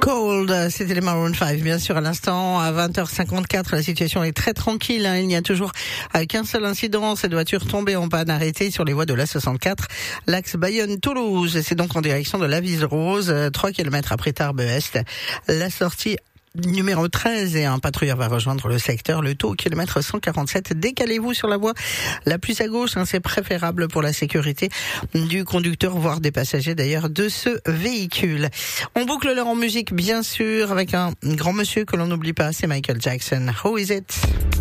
Cold, c'était les Maroon 5, bien sûr, à l'instant, à 20h54, la situation est très tranquille, hein. Il n'y a toujours qu'un seul incident, cette voiture tombée en panne arrêtée sur les voies de l'A64, l'axe Bayonne-Toulouse, c'est donc en direction de la Vise-Rose, 3 km après Tarbes-Est, la sortie numéro 13 et un patrouilleur va rejoindre le secteur, le tout au kilomètre 147. Décalez-vous sur la voie la plus à gauche, hein, c'est préférable pour la sécurité du conducteur, voire des passagers d'ailleurs de ce véhicule. On boucle l'heure en musique bien sûr avec un grand monsieur que l'on n'oublie pas, c'est Michael Jackson. Who is it?